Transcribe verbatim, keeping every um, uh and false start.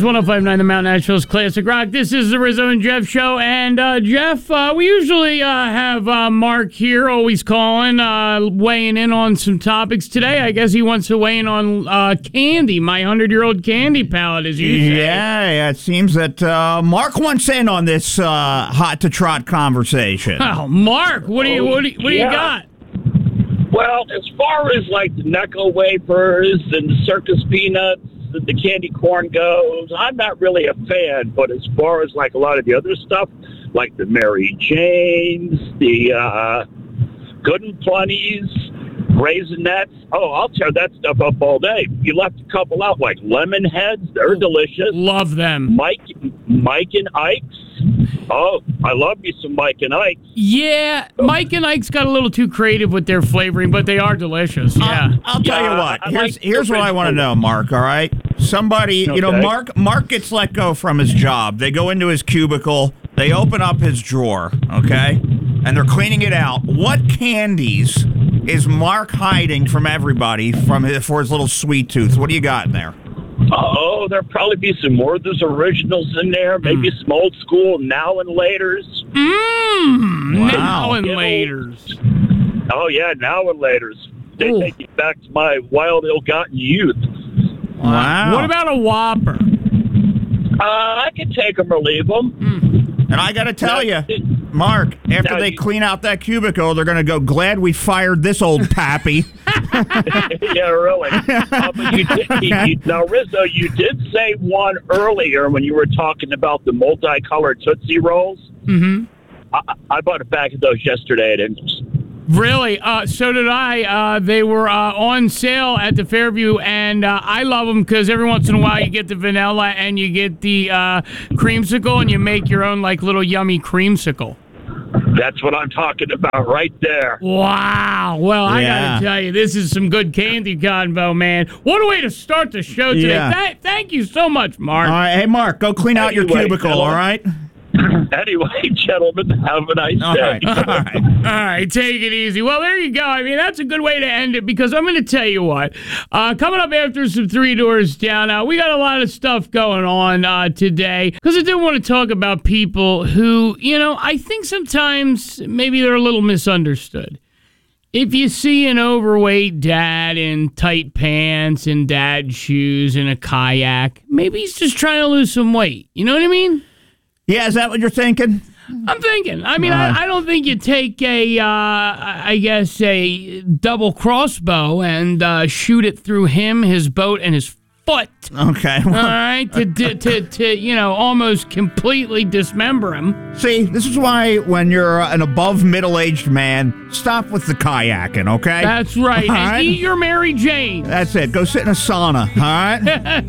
one oh five point nine The Mountain Asheville's Classic Rock. This is the Rizzo and Jeff Show. And, uh, Jeff, uh, we usually uh, have uh, Mark here, always calling, uh, weighing in on some topics. Today, I guess he wants to weigh in on uh, candy, my hundred-year-old candy palate, as you say. Yeah, yeah, it seems that uh, Mark wants in on this uh, hot-to-trot conversation. Oh, Mark, what do you, what do you, what do you Yeah. got? Well, as far as like the Necco wafers and the circus peanuts and the candy corn goes, I'm not really a fan. But as far as like a lot of the other stuff, like the Mary Janes, the uh, Good and Plenty's, Raisinets, oh, I'll tear that stuff up all day. You left a couple out, like Lemon Heads. They're delicious. Love them. Mike, Mike and Ike's. Oh, I love me some Mike and Ike's. Yeah, Mike and Ike's got a little too creative with their flavoring, but they are delicious. Yeah. I'll tell you Yeah, what. I Here's like here's what I want to know, Mark. All right, somebody, you know, Okay. Mark. Mark gets let go from his job. They go into his cubicle. They open up his drawer. Okay, and they're cleaning it out. What candies is Mark hiding from everybody from his, for his little sweet tooth? What do you got in there? Oh, there'll probably be some Werther's Originals in there, maybe some old school Now and Laters. Mmm. Wow. Now and Skittles. laters. Oh, yeah, Now and Laters. They Ooh. take me back to my wild, ill-gotten youth. Wow. What about a Whopper? Uh, I can take them or leave them. And I got to tell you, Now, Mark, after Now they you- clean out that cubicle, they're going to go, glad we fired this old pappy. yeah, really. Uh, but you did, you, you, now, Rizzo, you did say one earlier when you were talking about the multicolored Tootsie Rolls. Mm-hmm. I, I bought a bag of those yesterday at Ingles. Really? Uh, so did I. Uh, they were uh, on sale at the Fairview, and uh, I love them because every once in a while you get the vanilla and you get the uh, creamsicle, and you make your own like little yummy creamsicle. That's what I'm talking about right there. Wow. Well, I Yeah. got to tell you, this is some good candy convo, man. What a way to start the show today. Yeah. Th- thank you so much, Mark. All right, hey, Mark, go clean out your Anyway, cubicle, Ellen. all right? Anyway, gentlemen, have a nice All day. right, all right. All right, take it easy. Well, there you go. I mean, that's a good way to end it because I'm going to tell you what. Uh, coming up after some Three Doors Down, uh, we got a lot of stuff going on uh, today because I did want to talk about people who, you know, I think sometimes maybe they're a little misunderstood. If you see an overweight dad in tight pants and dad shoes and a kayak, maybe he's just trying to lose some weight. You know what I mean? Yeah, is that what you're thinking? I'm thinking. I mean, Uh, I, I don't think you take a, uh, I guess, a double crossbow and uh, shoot it through him, his boat, and his foot. Okay. All right, to, to, to, to, you know, almost completely dismember him. See, this is why when you're an above middle-aged man, stop with the kayaking, okay? That's right. All And right. eat your Mary Jane. That's it. Go sit in a sauna, all right?